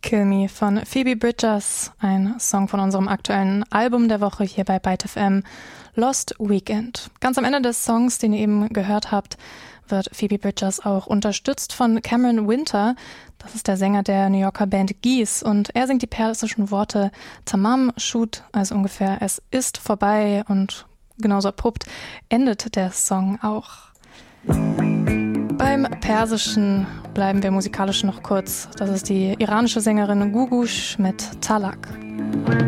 Kill Me von Phoebe Bridgers, ein Song von unserem aktuellen Album der Woche hier bei Byte FM, Lost Weekend. Ganz am Ende des Songs, den ihr eben gehört habt, wird Phoebe Bridgers auch unterstützt von Cameron Winter. Das ist der Sänger der New Yorker Band Geese und er singt die persischen Worte Tamam Shud, also ungefähr es ist vorbei, und genauso abrupt endet der Song auch. Beim Persischen bleiben wir musikalisch noch kurz. Das ist die iranische Sängerin Gugush mit Talak.